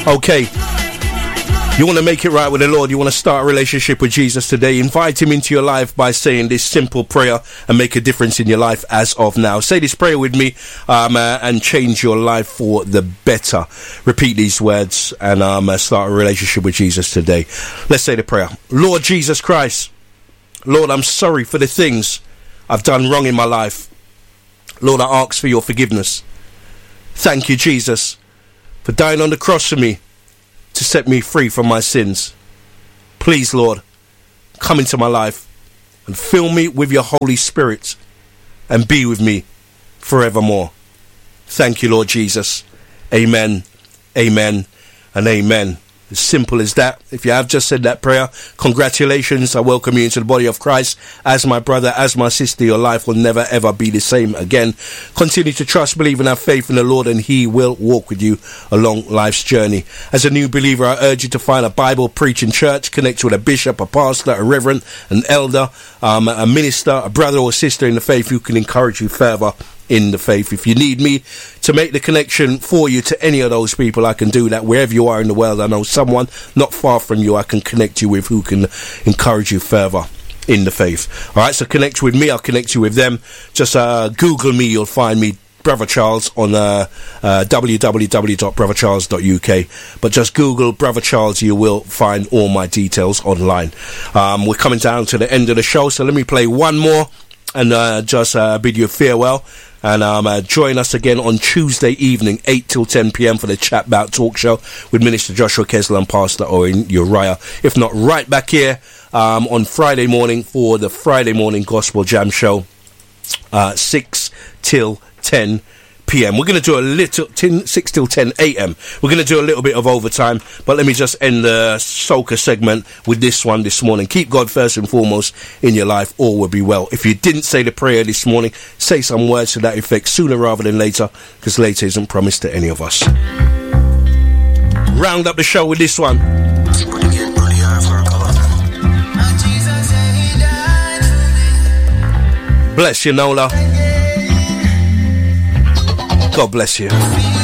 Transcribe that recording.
Okay. You want to make it right with the Lord, you want to start a relationship with Jesus today, invite him into your life by saying this simple prayer and make a difference in your life as of now. Say this prayer with me and change your life for the better. Repeat these words and start a relationship with Jesus today. Let's say the prayer. Lord Jesus Christ, Lord, I'm sorry for the things I've done wrong in my life. Lord, I ask for your forgiveness. Thank you, Jesus, for dying on the cross for me, to set me free from my sins. Please, Lord, come into my life and fill me with your Holy Spirit and be with me forevermore. Thank you, Lord Jesus. Amen, amen, and amen. As simple as that. If you have just said that prayer, congratulations. I welcome you into the body of Christ. As my brother, as my sister, your life will never ever be the same again. Continue to trust, believe, and have faith in the Lord, and he will walk with you along life's journey. As a new believer, I urge you to find a Bible preaching church, connect with a bishop, a pastor, a reverend, an elder, a minister, a brother or sister in the faith who can encourage you further in the faith. If you need me to make the connection for you to any of those people, I can do that wherever you are in the world. I know someone not far from you I can connect you with who can encourage you further in the faith. Alright, so connect with me, I'll connect you with them. Just Google me, you'll find me, Brother Charles, on www.brothercharles.uk. But just Google Brother Charles, you will find all my details online. We're coming down to the end of the show, so let me play one more and just bid you farewell. And join us again on Tuesday evening, 8 till 10 p.m. for the Chat Bout Talk Show with Minister Joshua Kessler and Pastor Owen Uriah. If not, right back here on Friday morning for the Friday Morning Gospel Jam Show, 6 till 10 p.m. We're going to do a little 6 till 10 a.m. We're going to do a little bit of overtime, but let me just end the soca segment with this one this morning. Keep God first and foremost in your life, all will be well. If you didn't say the prayer this morning, say some words to that effect sooner rather than later, because later isn't promised to any of us. Round up the show with this one. Bless you, Nola. God bless you.